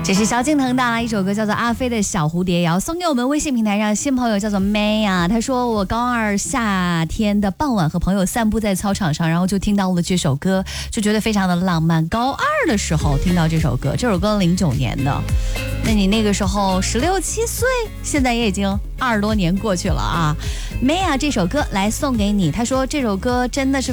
这是萧敬腾带来一首歌叫做阿飞的小蝴蝶，也要送给我们微信平台上新朋友叫做 May 啊，他说我高二夏天的傍晚和朋友散步在操场上，然后就听到了这首歌，就觉得非常的浪漫。高二的时候听到这首歌09年的，那你那个时候16、17岁，现在也已经20多年过去了啊。May 啊，这首歌来送给你，他说这首歌真的是